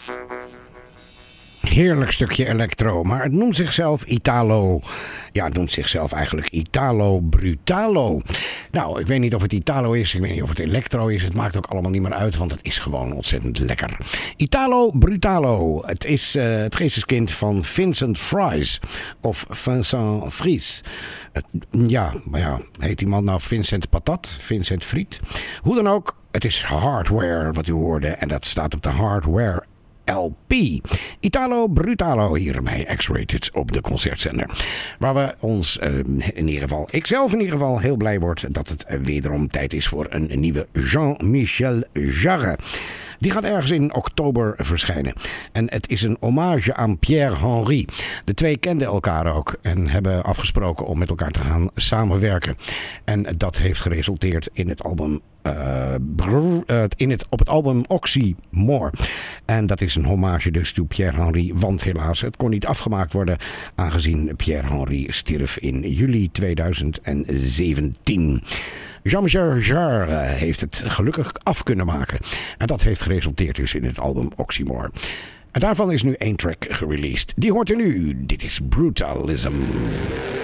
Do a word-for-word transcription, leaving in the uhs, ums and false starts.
Heerlijk stukje electro, maar het noemt zichzelf Italo. Ja, het noemt zichzelf eigenlijk Italo Brutalo. Nou, ik weet niet of het Italo is, ik weet niet of het electro is. Het maakt ook allemaal niet meer uit, want het is gewoon ontzettend lekker. Italo Brutalo. Het is uh, het geesteskind van Vincent Fries. Of Vincent Fries. Uh, ja, maar ja, heet die man nou Vincent Patat? Vincent Friet? Hoe dan ook, het is hardware wat u hoorde. En dat staat op de hardware L P. Italo Brutalo hier bij X-Rated op de concertzender. Waar we ons, uh, in ieder geval, ikzelf in ieder geval heel blij word dat het wederom tijd is voor een nieuwe Jean-Michel Jarre. Die gaat ergens in oktober verschijnen. En het is een hommage aan Pierre Henry. De twee kenden elkaar ook en hebben afgesproken om met elkaar te gaan samenwerken. En dat heeft geresulteerd in het album Uh, brrr, uh, in het, op het album Oxymore. En dat is een hommage dus toe Pierre Henry. Want helaas, het kon niet afgemaakt worden. Aangezien Pierre Henry stierf in juli tweeduizend zeventien. Jean-Michel Jarre heeft het gelukkig af kunnen maken. En dat heeft geresulteerd dus in het album Oxymore. En daarvan is nu één track gereleased. Die hoort u nu. Dit is Brutalism.